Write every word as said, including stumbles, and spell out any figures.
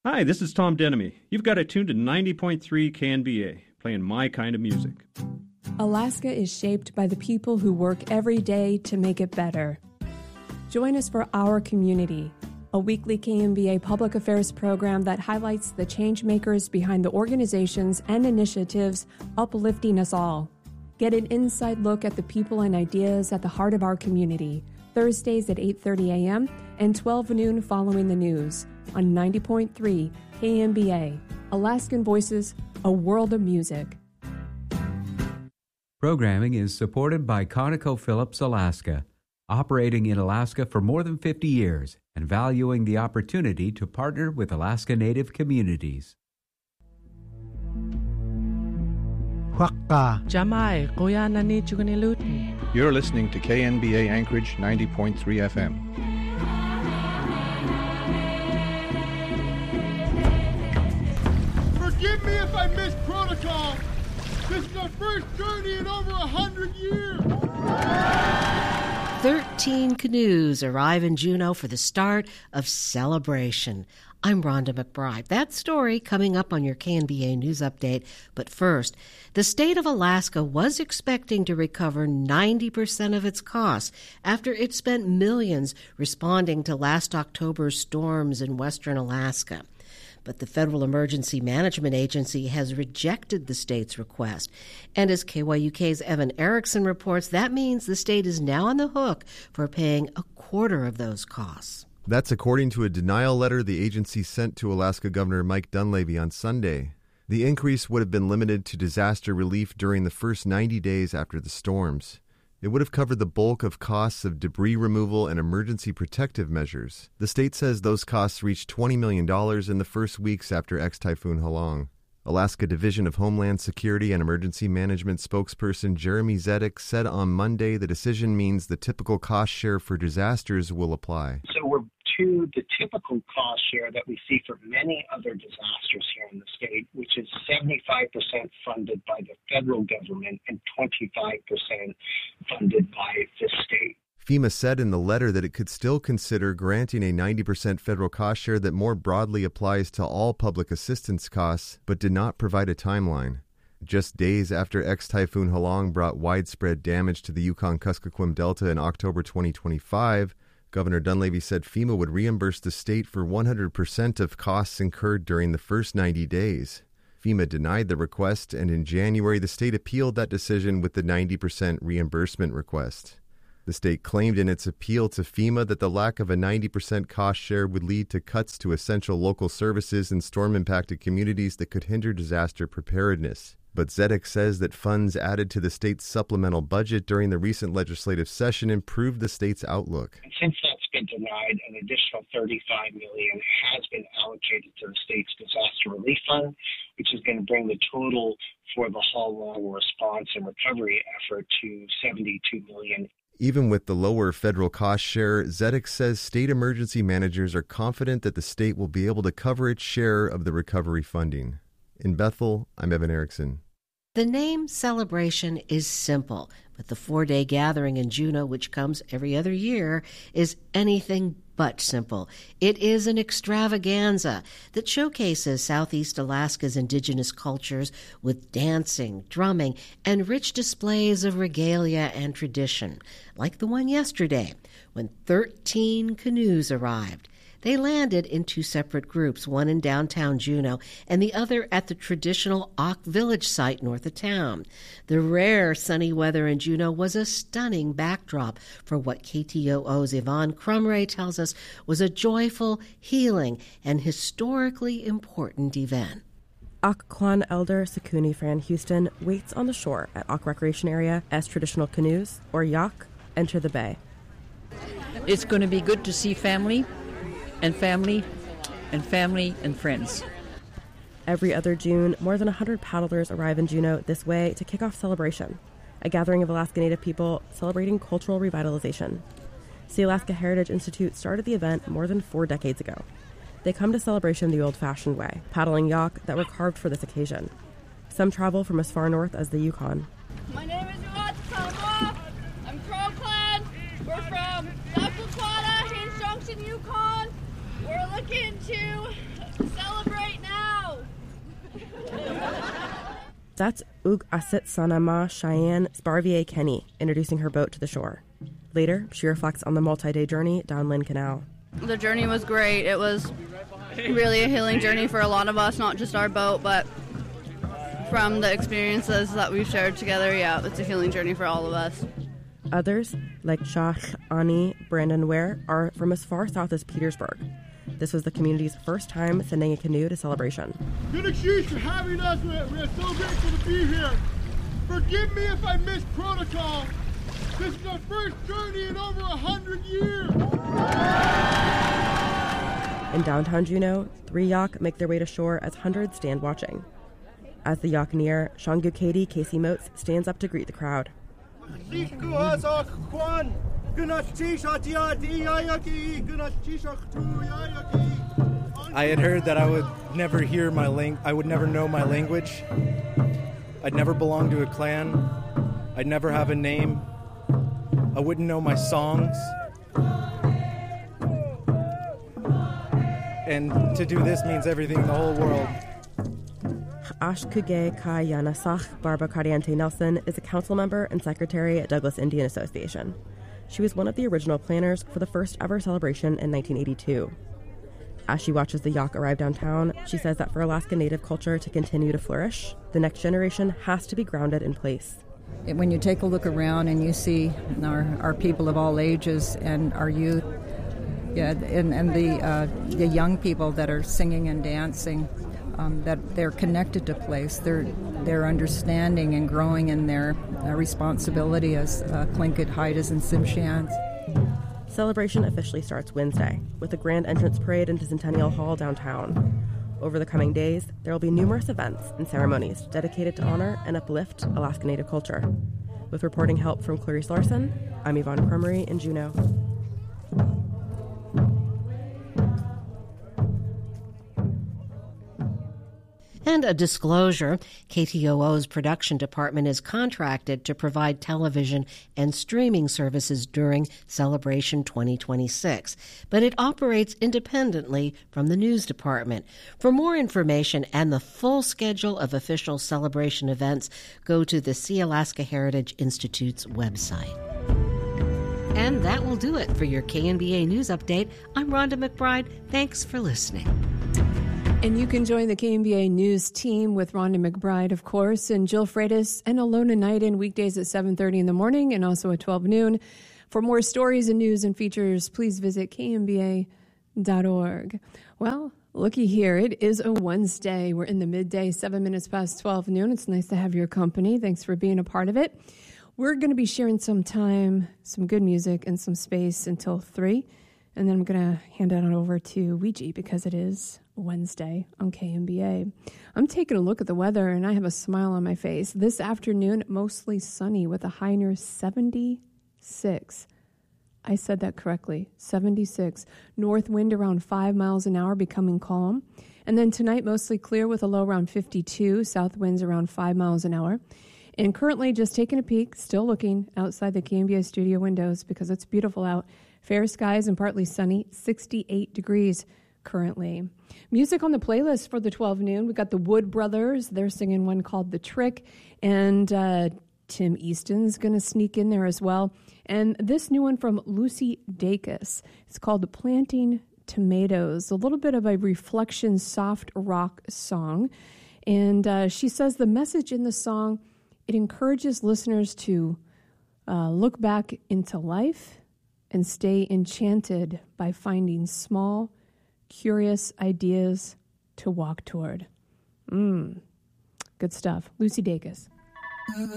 Hi, this is Tom Denemy. You've got it tuned to ninety point three K N B A, playing my kind of music. Alaska is shaped by the people who work every day to make it better. Join us for Our Community, a weekly K N B A public affairs program that highlights the change makers behind the organizations and initiatives uplifting us all. Get an inside look at the people and ideas at the heart of our community, Thursdays at eight thirty a.m. and twelve noon following the news on ninety point three K N B A, Alaskan Voices, a world of music. Programming is supported by ConocoPhillips Alaska, operating in Alaska for more than fifty years and valuing the opportunity to partner with Alaska Native communities. Jamai, kuya nani chuganilutin. You're listening to K N B A Anchorage ninety point three F M. Forgive me if I missed protocol. This is our first journey in over a hundred years. Thirteen canoes arrive in Juneau for the start of Celebration. I'm Rhonda McBride. That story coming up on your K N B A News Update. But first, the state of Alaska was expecting to recover ninety percent of its costs after it spent millions responding to last October's storms in western Alaska. But the Federal Emergency Management Agency has rejected the state's request. And as K Y U K's Evan Erickson reports, that means the state is now on the hook for paying a quarter of those costs. That's according to a denial letter the agency sent to Alaska Governor Mike Dunleavy on Sunday. The increase would have been limited to disaster relief during the first ninety days after the storms. It would have covered the bulk of costs of debris removal and emergency protective measures. The state says those costs reached twenty million dollars in the first weeks after ex-Typhoon Halong. Alaska Division of Homeland Security and Emergency Management spokesperson Jeremy Zedek said on Monday the decision means the typical cost share for disasters will apply. So we're to the typical cost share that we see for many other disasters here in the state, which is seventy-five percent funded by the federal government and twenty-five percent funded by the state. FEMA said in the letter that it could still consider granting a ninety percent federal cost share that more broadly applies to all public assistance costs, but did not provide a timeline. Just days after ex-Typhoon Halong brought widespread damage to the Yukon-Kuskokwim Delta in October twenty twenty-five, Governor Dunleavy said FEMA would reimburse the state for one hundred percent of costs incurred during the first ninety days. FEMA denied the request, and in January the state appealed that decision with the ninety percent reimbursement request. The state claimed in its appeal to FEMA that the lack of a ninety percent cost share would lead to cuts to essential local services in storm-impacted communities that could hinder disaster preparedness. But Zedek says that funds added to the state's supplemental budget during the recent legislative session improved the state's outlook. And since that's been denied, an additional thirty-five million dollars has been allocated to the state's disaster relief fund, which is going to bring the total for the Halong response and recovery effort to seventy-two million dollars. Even with the lower federal cost share, Zedek says state emergency managers are confident that the state will be able to cover its share of the recovery funding. In Bethel, I'm Evan Erickson. The name Celebration is simple, but the four-day gathering in Juneau, which comes every other year, is anything but simple. It is an extravaganza that showcases Southeast Alaska's indigenous cultures with dancing, drumming, and rich displays of regalia and tradition, like the one yesterday, when thirteen canoes arrived. They landed in two separate groups, one in downtown Juneau and the other at the traditional Auk Village site north of town. The rare sunny weather in Juneau was a stunning backdrop for what K T O O's Yvonne Crumray tells us was a joyful, healing, and historically important event. Occoquan elder Sakuni Fran Houston waits on the shore at Auk Recreation Area as traditional canoes, or yak, enter the bay. It's going to be good to see family. And family, and family, and friends. Every other June, more than one hundred paddlers arrive in Juneau this way to kick off Celebration, a gathering of Alaska Native people celebrating cultural revitalization. The Alaska Heritage Institute started the event more than four decades ago. They come to Celebration the old-fashioned way, paddling yak that were carved for this occasion. Some travel from as far north as the Yukon. My name is Ruat. I'm Crow Clan. We're from South Lakota, Haines Junction, Yukon. We're looking to celebrate That's Ug Asit Sanama Cheyenne Sparvier Kenny introducing her boat to the shore. Later, she reflects on the multi-day journey down Lynn Canal. The journey was great. It was really a healing journey for a lot of us, not just our boat, but from the experiences that we've shared together, yeah, it's a healing journey for all of us. Others, like Shah Ani Brandon Ware, are from as far south as Petersburg. This was the community's first time sending a canoe to Celebration. Good excuse for having us. We're, we're so grateful to be here. Forgive me if I missed protocol. This is our first journey in over a hundred years. In downtown Juneau, three yak make their way to shore as hundreds stand watching. As the yak near, Shangu Katie Casey Motes stands up to greet the crowd. I had heard that I would never hear my lang- I would never know my language. I'd never belong to a clan. I'd never have a name. I wouldn't know my songs. And to do this means everything in the whole world. Ashkuge Kayanasach Barbara Cariente Nelson is a council member and secretary at Douglas Indian Association. She was one of the original planners for the first ever celebration in nineteen eighty-two. As she watches the yak arrive downtown, she says that for Alaska Native culture to continue to flourish, the next generation has to be grounded in place. When you take a look around and you see our, our people of all ages and our youth, yeah, and, and the uh, the young people that are singing and dancing, um, that they're connected to place, they're they're understanding and growing in their uh, responsibility as uh, Tlingit, Haidas, and Tsimshians. Celebration officially starts Wednesday with a grand entrance parade into Centennial Hall downtown. Over the coming days, there will be numerous events and ceremonies dedicated to honor and uplift Alaska Native culture. With reporting help from Clarice Larson, I'm Yvonne Cremery in Juneau. And a disclosure, K T O O's production department is contracted to provide television and streaming services during Celebration twenty twenty-six, but it operates independently from the news department. For more information and the full schedule of official Celebration events, go to the Sea Alaska Heritage Institute's website. And that will do it for your K N B A News Update. I'm Rhonda McBride. Thanks for listening. And you can join the K N B A News team with Rhonda McBride, of course, and Jill Freitas and Alona Knighton weekdays at seven thirty in the morning and also at twelve noon. For more stories and news and features, please visit K N B A dot org. Well, looky here. It is a Wednesday. We're in the midday, seven minutes past twelve noon. It's nice to have your company. Thanks for being a part of it. We're going to be sharing some time, some good music, and some space until three. And then I'm going to hand it on over to Ouija because it is Wednesday on K N B A. I'm taking a look at the weather and I have a smile on my face. This afternoon, mostly sunny with a high near seventy-six. I said that correctly, seventy-six. North wind around five miles an hour, becoming calm. And then tonight, mostly clear with a low around fifty-two. South winds around five miles an hour. And currently just taking a peek, still looking outside the K N B A studio windows because it's beautiful out. Fair skies and partly sunny, sixty-eight degrees currently. Music on the playlist for the twelve noon. We got the Wood Brothers. They're singing one called The Trick. And uh, Tim Easton's going to sneak in there as well. And this new one from Lucy Dacus. It's called Planting Tomatoes. A little bit of a reflection soft rock song. And uh, she says the message in the song, it encourages listeners to uh, look back into life and stay enchanted by finding small, curious ideas to walk toward. Mmm, good stuff. Lucy Dacus.